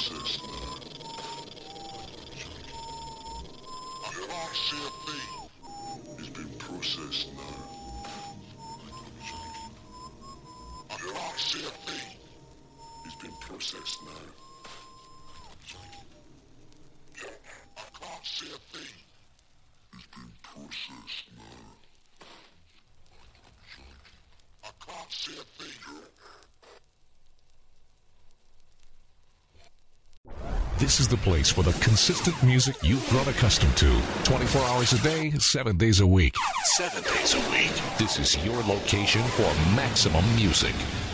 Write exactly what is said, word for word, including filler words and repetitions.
processed now. Did I see a thief? It's been processed now. Did I see a thief? It's been processed now. I can't see a thief. It's been processed now. I can't see a thief. This is the place for the consistent music you've grown accustomed to. twenty-four hours a day, seven days a week. Seven days a week. This is your location for maximum music.